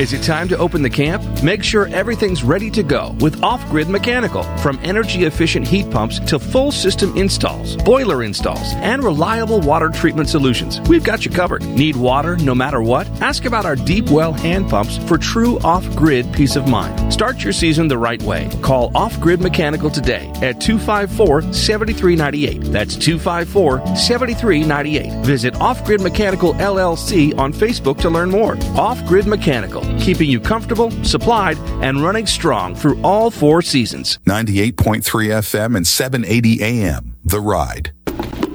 Is it time to open the camp? Make sure everything's ready to go with Off-Grid Mechanical. From energy-efficient heat pumps to full system installs, boiler installs, and reliable water treatment solutions, we've got you covered. Need water no matter what? Ask about our deep well hand pumps for true off-grid peace of mind. Start your season the right way. Call Off-Grid Mechanical today at 254-7398. That's 254-7398. Visit Off-Grid Mechanical LLC on Facebook to learn more. Off-Grid Mechanical, keeping you comfortable, supplied, and running strong through all 4 seasons. 98.3 FM and 780 AM. The Ride.